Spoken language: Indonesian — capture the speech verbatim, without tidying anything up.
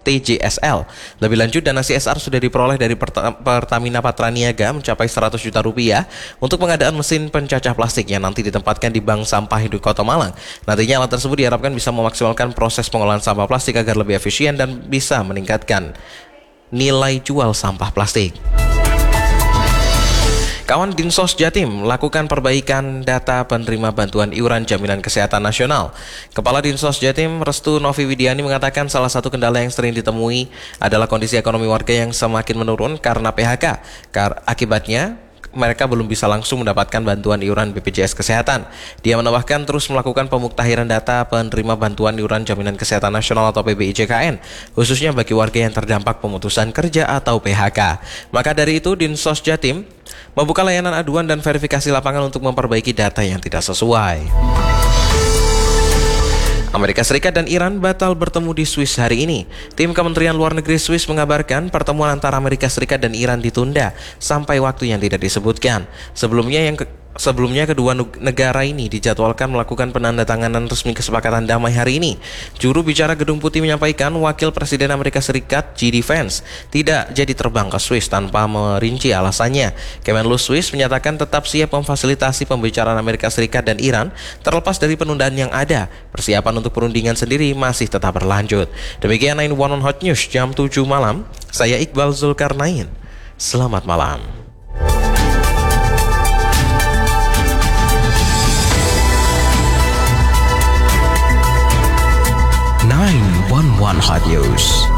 T J S L. Lebih lanjut, dana C S R sudah diperoleh dari Pertamina Patraniaga mencapai seratus juta rupiah untuk pengadaan mesin pencacah plastik yang nanti ditempatkan di Bank Sampah Induk Kota Malang. Nantinya alat tersebut diharapkan bisa memaksimalkan proses pengolahan sampah plastik agar lebih efisien dan bisa meningkatkan nilai jual sampah plastik. Kawan Dinsos Jatim melakukan perbaikan data penerima bantuan iuran jaminan kesehatan nasional. Kepala Dinsos Jatim Restu Novi Widiani mengatakan salah satu kendala yang sering ditemui adalah kondisi ekonomi warga yang semakin menurun karena P H K. Akibatnya mereka belum bisa langsung mendapatkan bantuan iuran B P J S Kesehatan. Dia menambahkan terus melakukan pemuktahiran data penerima bantuan iuran jaminan kesehatan nasional atau P B I J K N, khususnya bagi warga yang terdampak pemutusan kerja atau P H K. Maka dari itu, Dinsos Jatim membuka layanan aduan dan verifikasi lapangan untuk memperbaiki data yang tidak sesuai. Amerika Serikat dan Iran batal bertemu di Swiss hari ini. Tim Kementerian Luar Negeri Swiss mengabarkan pertemuan antara Amerika Serikat dan Iran ditunda sampai waktu yang tidak disebutkan. Sebelumnya yang ke Sebelumnya kedua negara ini dijadwalkan melakukan penandatanganan resmi kesepakatan damai hari ini. Juru bicara Gedung Putih menyampaikan Wakil Presiden Amerika Serikat J D Vance tidak jadi terbang ke Swiss tanpa merinci alasannya. Kemenlu Swiss menyatakan tetap siap memfasilitasi pembicaraan Amerika Serikat dan Iran terlepas dari penundaan yang ada. Persiapan untuk perundingan sendiri masih tetap berlanjut. Demikian sembilan satu Hot News jam tujuh malam. Saya Iqbal Zulkarnain. Selamat malam. sembilan satu satu Hot News.